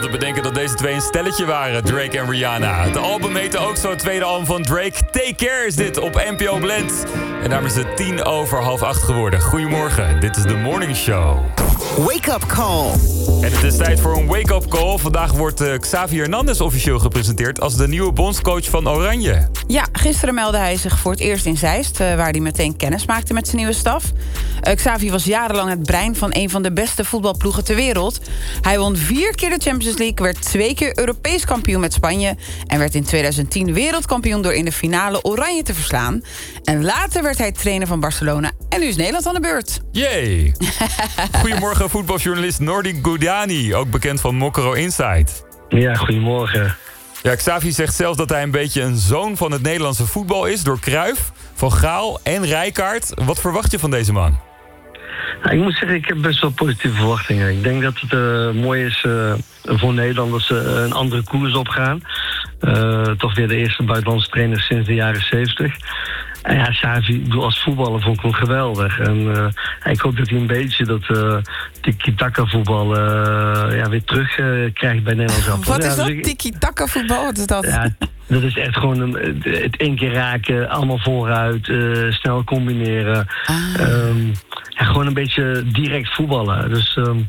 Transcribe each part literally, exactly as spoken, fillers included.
te bedenken dat deze twee een stelletje waren, Drake en Rihanna. Het album heette ook zo, het tweede album van Drake. Take Care is dit op N P O Blend. En daarom is het tien over half acht geworden. Goedemorgen, dit is de Morning Show. Wake Up Call. En het is tijd voor een wake-up call. Vandaag wordt uh, Xavi Hernandez officieel gepresenteerd als de nieuwe bondscoach van Oranje. Ja, gisteren meldde hij zich voor het eerst in Zeist, uh, waar hij meteen kennis maakte met zijn nieuwe staf. Uh, Xavi was jarenlang het brein van een van de beste voetbalploegen ter wereld. Hij won vier keer de Champions League, werd twee keer Europees kampioen met Spanje en werd in twintig tien wereldkampioen door in de finale Oranje te verslaan. En later werd hij trainer van Barcelona en nu is Nederland aan de beurt. Yay! Goedemorgen, voetbaljournalist Nordi Goudani, ook bekend van Mokro Insight. Ja, goedemorgen. Ja, Xavi zegt zelf dat hij een beetje een zoon van het Nederlandse voetbal is, door Cruijff, Van Gaal en Rijkaard. Wat verwacht je van deze man? Nou, ik moet zeggen, ik heb best wel positieve verwachtingen. Ik denk dat het uh, mooi is uh, voor Nederland dat ze uh, een andere koers opgaan. Uh, toch weer de eerste buitenlandse trainer sinds de jaren zeventig. En ja, Xavi, ik bedoel, als voetballer vond ik hem geweldig. En uh, ik hoop dat hij een beetje dat uh, tiki-taka voetbal uh, ja, weer terug uh, krijgt bij Nederland zelf. Wat is ja, dat? dus ik... Tiki-taka voetbal? Wat is dat? Ja, dat is echt gewoon een, het één keer raken, allemaal vooruit, uh, snel combineren. Ah. Um, ja, gewoon een beetje direct voetballen. Dus um,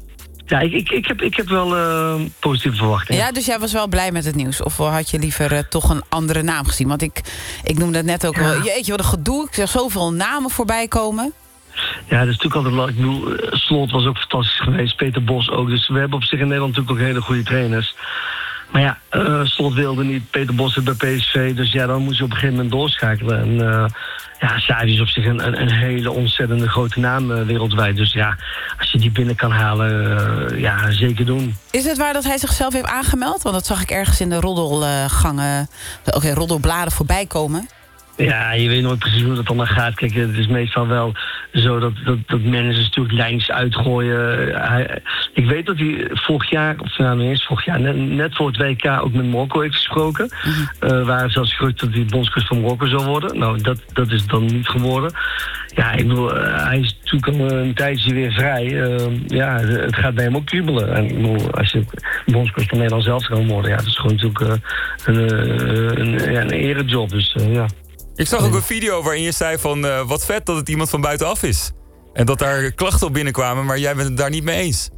ja, ik, ik, ik, heb, ik heb wel uh, positieve verwachtingen. Ja, dus jij was wel blij met het nieuws? Of had je liever uh, toch een andere naam gezien? Want ik, ik noemde het net ook ja. wel... Jeetje, wat een gedoe. Ik zag zoveel namen voorbij komen. Ja, dat is natuurlijk altijd leuk. Ik bedoel, Slot was ook fantastisch geweest. Peter Bos ook. Dus we hebben op zich in Nederland natuurlijk ook hele goede trainers. Maar ja, uh, Slot wilde niet. Peter Bos zit bij P S V. Dus ja, dan moest je op een gegeven moment doorschakelen. En uh, ja, Xavi is op zich een, een, een hele ontzettende grote naam uh, wereldwijd. Dus ja, als je die binnen kan halen, uh, ja, zeker doen. Is het waar dat hij zichzelf heeft aangemeld? Want dat zag ik ergens in de roddelgangen, oké, okay, roddelbladen voorbij komen. Ja, je weet nooit precies hoe dat allemaal gaat. Kijk, het is meestal wel zo dat, dat, dat managers natuurlijk lijns uitgooien. Hij, ik weet dat hij vorig jaar, of nou niet eens vorig jaar, net, net voor het W K ook met Marokko heeft gesproken. Mm-hmm. Uh, waar zelfs gerucht dat hij bondscoach van Marokko zou worden. Nou, dat, dat is dan niet geworden. Ja, ik bedoel, uh, hij is natuurlijk al een tijdje weer vrij. Uh, ja, het gaat bij hem ook kriebelen. En ik bedoel, als je bondscoach van Nederland zelf kan worden, ja, dat is gewoon natuurlijk uh, een, uh, een, ja, een erejob. Dus uh, ja. Ik zag ook een video waarin je zei van uh, wat vet dat het iemand van buitenaf is. En dat daar klachten op binnenkwamen, maar jij bent het daar niet mee eens.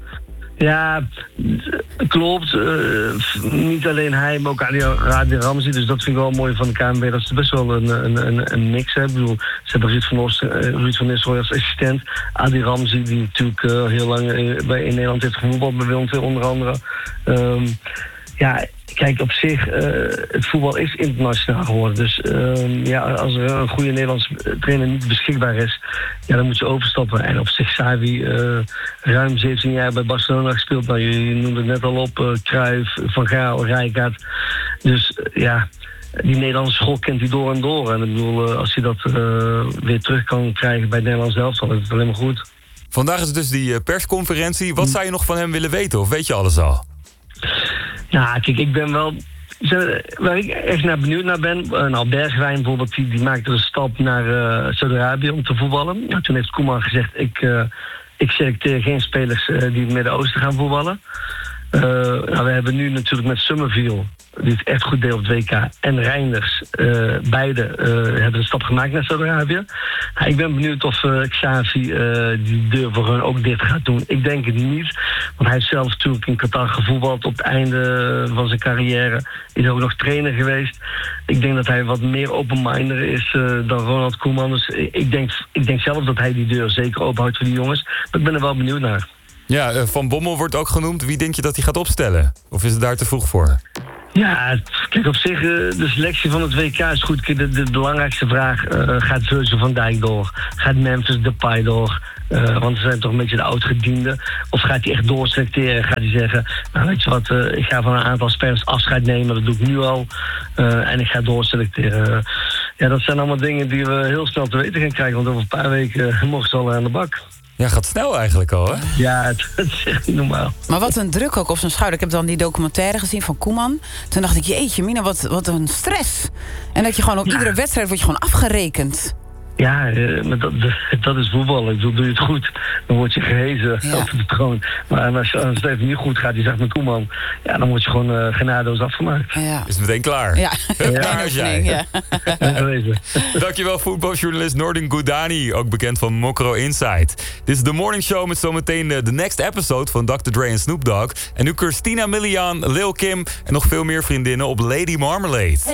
Ja, klopt. Uh, niet alleen hij, maar ook Adi Ramzi. Dus dat vind ik wel mooi van de K N V. Dat is best wel een, een, een, een mix. Hè. Ik bedoel, ze hebben Ruud van, Oost, uh, Ruud van Nistelrooy als assistent. Adi Ramzi, die natuurlijk uh, heel lang uh, bij, in Nederland heeft gevoetbald. Bij Willem twee onder andere. Um, ja... Kijk, op zich, uh, het voetbal is internationaal geworden. Dus uh, ja, als er een goede Nederlandse trainer niet beschikbaar is, ja, dan moet je overstappen. En op zich, Xavi, uh, ruim zeventien jaar bij Barcelona gespeeld. Nou, je, je noemde het net al op, uh, Cruijff, Van Gaal, Rijkaard. Dus uh, ja, die Nederlandse school kent hij door en door. En ik bedoel, uh, als hij dat uh, weer terug kan krijgen bij het Nederlands elftal, dan is het alleen maar goed. Vandaag is het dus die uh, persconferentie. Wat zou je nog van hem willen weten? Of weet je alles al? Ja, kijk, ik ben wel... Waar ik echt naar benieuwd naar ben... Uh, nou, Bergwijn bijvoorbeeld, die, die maakte de stap naar uh, Saudi-Arabië om te voetballen. Nou, toen heeft Koeman gezegd... ik, uh, ik selecteer geen spelers uh, die in het Midden-Oosten gaan voetballen. Uh, nou, we hebben nu natuurlijk met Summerville... die het echt goed deed op het W K... en Reinders, uh, beide uh, hebben de stap gemaakt naar Saudi-Arabië. Nou, ik ben benieuwd of uh, Xavi uh, die deur voor hun ook dicht gaat doen. Ik denk het niet, want hij heeft zelf natuurlijk in Qatar gevoetbald... op het einde van zijn carrière. Is ook nog trainer geweest. Ik denk dat hij wat meer open-minder is uh, dan Ronald Koeman. Dus ik denk, ik denk zelf dat hij die deur zeker openhoudt voor die jongens. Maar ik ben er wel benieuwd naar. Ja, Van Bommel wordt ook genoemd. Wie denk je dat hij gaat opstellen? Of is het daar te vroeg voor? Ja, kijk, op zich, de selectie van het W K is goed. De, de, de belangrijkste vraag, uh, gaat Virgil van Dijk door? Gaat Memphis Depay door? Uh, want ze zijn toch een beetje de oud-gedienden. Of gaat hij echt doorselecteren? Gaat hij zeggen, nou weet je wat, uh, ik ga van een aantal spelers afscheid nemen. Dat doe ik nu al. Uh, en ik ga doorselecteren. Uh, ja, dat zijn allemaal dingen die we heel snel te weten gaan krijgen. Want over een paar weken uh, mogen ze al aan de bak. Ja, gaat snel eigenlijk al, hè? Ja, het, het is echt niet normaal. Maar wat een druk ook op zijn schouder. Ik heb dan die documentaire gezien van Koeman. Toen dacht ik, jeetje mina, wat, wat een stress. En dat je gewoon op ja. iedere wedstrijd word je gewoon afgerekend. Ja, uh, maar dat, dat is voetbal. Ik bedoel, doe je het goed, dan word je gehezen Ja. op de troon. Maar als, je, als het even niet goed gaat, je zegt met Koeman, ja, dan word je gewoon uh, genadeloos afgemaakt. Ja. Is meteen klaar. Ja, Ja, als jij. ja. Ja. Dankjewel voetbaljournalist Nordin Goudani, ook bekend van Mokro Insight. Dit is de Morning Show met zometeen de, de next episode van dokter Dre en Snoop Dogg. En nu Christina Milian, Lil Kim en nog veel meer vriendinnen op Lady Marmalade.